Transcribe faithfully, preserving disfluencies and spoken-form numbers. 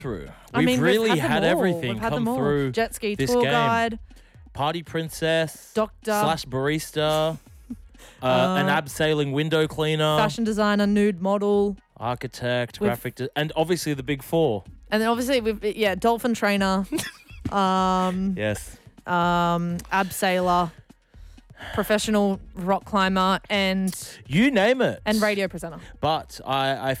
through. I We've mean, really we've had, had them all. everything We've had come them all. through Jet ski this tour game. guide, Party princess, doctor, slash barista, uh, an Uh, abseiling window cleaner, fashion designer, nude model, architect, We've- graphic, de- and obviously the big four. and then obviously we've yeah, dolphin trainer, um, Yes. um, abseiler, professional rock climber, and You name it. and radio presenter. But I, I